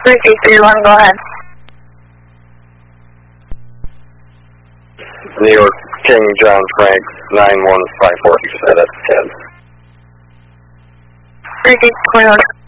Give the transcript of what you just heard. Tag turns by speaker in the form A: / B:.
A: 331, go ahead.
B: New York, King John Frank, 9154, you said that's 10.
A: 321.